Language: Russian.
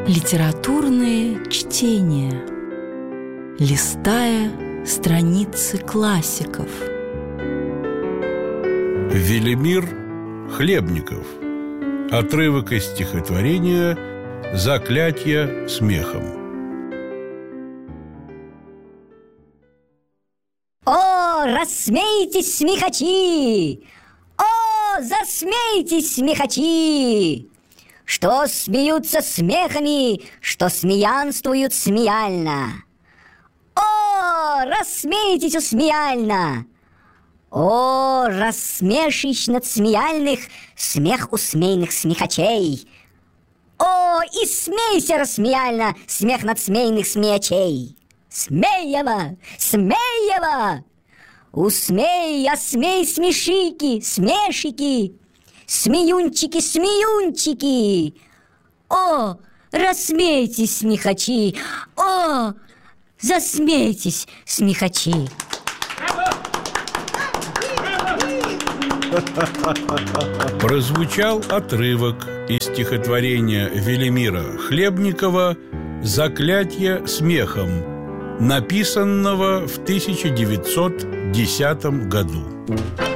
Литературные чтения, листая страницы классиков. Велимир Хлебников. Отрывок из стихотворения «Заклятье смехом». О, рассмейтесь, смехачи! О, засмейтесь, смехачи! Что смеются смехами, что смеянствуют смеяльно. О, рассмейтесь усмеяльно! О, рассмешищ над смеяльных смех усмейных смехачей! О, и смейся рассмеяльно смех над смейных смеячей! Смеево, смеево! Усмей, осмей смешики, смешики! Смеюнчики, смеюнчики! О, рассмейтесь, смехачи! О, засмейтесь, смехачи! Прозвучал отрывок из стихотворения Велимира Хлебникова «Заклятье смехом», написанного в 1910 году.